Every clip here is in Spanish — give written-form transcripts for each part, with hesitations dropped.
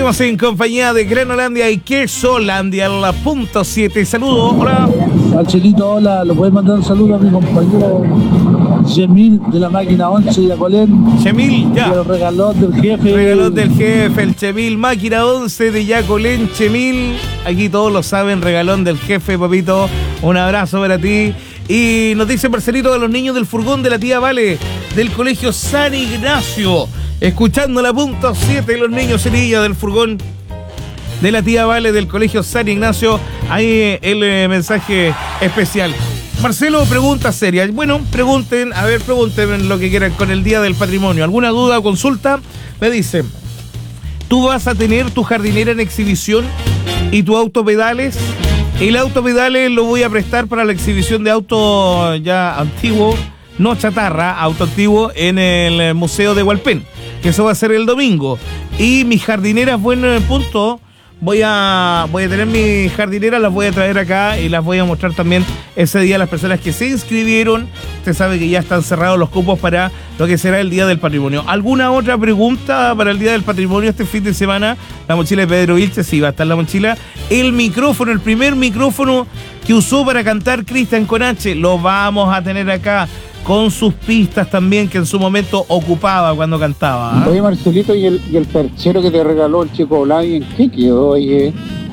Seguimos en compañía de Granolandia y Quesolandia, la punto 7. Saludos, hola. Marcelito, hola. ¿Le puedes mandar un saludo a mi compañero Chemil de la máquina 11 de Yacolén? Chemil, ya. El regalón del jefe. Regalón del jefe, el Chemil, máquina 11 de Yacolén, Chemil. Aquí todos lo saben, regalón del jefe, papito. Un abrazo para ti. Y nos dice Marcelito de los niños del furgón de la tía Vale, del colegio San Ignacio. Escuchando la punto 7, los niños y niñas del furgón de la tía Vale del colegio San Ignacio. Ahí el mensaje especial. Marcelo, pregunta seria. Bueno, pregunten lo que quieran con el Día del Patrimonio. ¿Alguna duda o consulta? Me dice, ¿tú vas a tener tu jardinera en exhibición y tu autopedales? El autopedales lo voy a prestar para la exhibición de auto ya antiguo, no chatarra, auto antiguo en el Museo de Hualpén, que eso va a ser el domingo. Y mis jardineras, bueno, en el punto, voy a tener mis jardineras, las voy a traer acá y las voy a mostrar también ese día a las personas que se inscribieron. Usted sabe que ya están cerrados los cupos para lo que será el Día del Patrimonio. ¿Alguna otra pregunta para el Día del Patrimonio este fin de semana? La mochila de Pedro Vilches, sí, va a estar la mochila. El micrófono, el primer micrófono que usó para cantar Cristian con H, lo vamos a tener acá, con sus pistas también, que en su momento ocupaba cuando cantaba. Oye, Marcelito, ¿y el perchero que te regaló el chico Vladi, en qué quedó? Oye,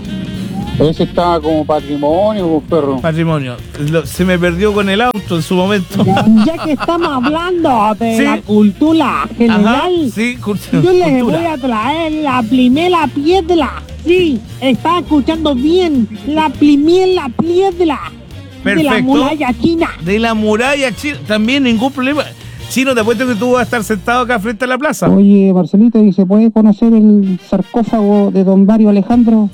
ese estaba como patrimonio, perro. Patrimonio. Se me perdió con el auto en su momento. Ya que estamos hablando de la cultura general, ajá, sí, yo les voy a traer la primera piedra. Sí, está escuchando bien, la primera piedra. Perfecto. De la muralla china. De la muralla china. También ningún problema. Chino, te apuesto que tú vas a estar sentado acá frente a la plaza. Oye, Marcelito, ¿y se puede conocer el sarcófago de don Mario Alejandro?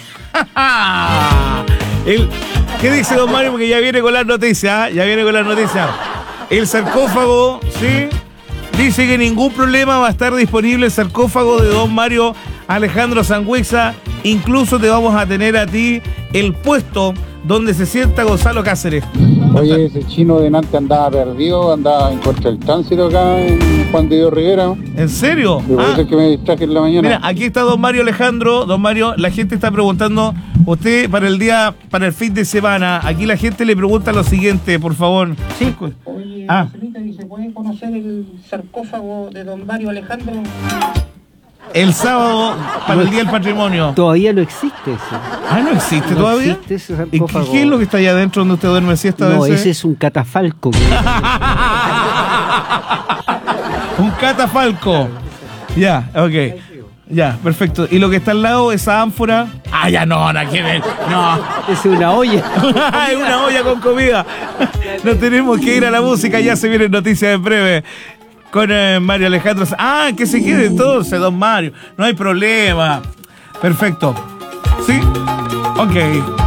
¿Qué dice don Mario? Porque ya viene con las noticias. El sarcófago, ¿sí? Dice que ningún problema, va a estar disponible el sarcófago de don Mario Alejandro Sangüesa. Incluso te vamos a tener a ti el puesto donde se sienta Gonzalo Cáceres. Oye, ese chino de Nantes andaba perdido, andaba en contra del tránsito acá en Juan de Dios Rivera. ¿En serio? Por eso es que me distraje en la mañana. Mira, aquí está don Mario Alejandro. Don Mario, la gente está preguntando, usted para el fin de semana, aquí la gente le pregunta lo siguiente, por favor. Sí. Oye, ¿y se puede conocer el sarcófago de don Mario Alejandro? El sábado, para el Día del Patrimonio. Todavía no existe eso. Ah, ¿no existe todavía? No existe ese sarcófago. ¿Y qué es lo que está allá adentro donde usted duerme siesta? No, ese es un catafalco. Un catafalco. Ya, ok. Ya, perfecto. ¿Y lo que está al lado, esa ánfora? Ah, ya no, nada que ver. No. Es una olla. Es una olla con comida. No tenemos que ir a la música, ya se vienen noticias en breve. Con Mario Alejandro. Ah, que se quede entonces, don Mario. No hay problema. Perfecto. ¿Sí? Ok.